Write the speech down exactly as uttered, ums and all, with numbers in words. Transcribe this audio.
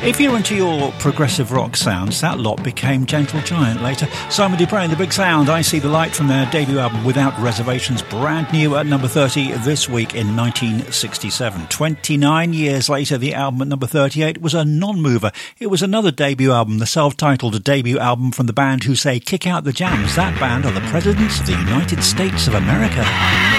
If you're into your progressive rock sounds, that lot became Gentle Giant later. Simon Dupree and The Big Sound, I See the Light, from their debut album Without Reservations, brand new at number thirty this week in nineteen sixty-seven. twenty-nine years later, the album at number thirty-eight was a non-mover. It was another debut album, the self-titled debut album from the band who say kick out the jams. That band are the Presidents of the United States of America.